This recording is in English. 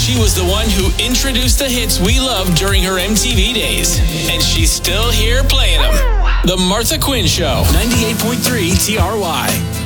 She was the one who introduced the hits we loved during her MTV days. And she's still here playing them. The Martha Quinn Show, 98.3 TRY.